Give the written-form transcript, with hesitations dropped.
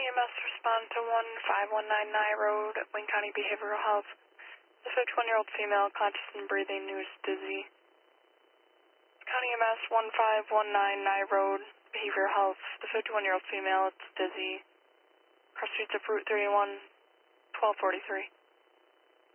EMS respond to 15199 Road, Wayne County Behavioral Health. The 51-year-old female, conscious and breathing, who is dizzy. County EMS 15199 Road, Behavioral Health. The 51-year-old female, it's dizzy. Cross streets of Route 31, 1243.